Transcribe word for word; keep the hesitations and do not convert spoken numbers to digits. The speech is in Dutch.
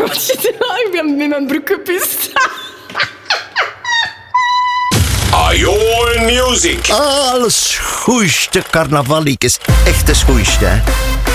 Ik ben met mijn broek gepist. Your music. Alles schoeiste carnavaliekes. Echte schoeiste, hè.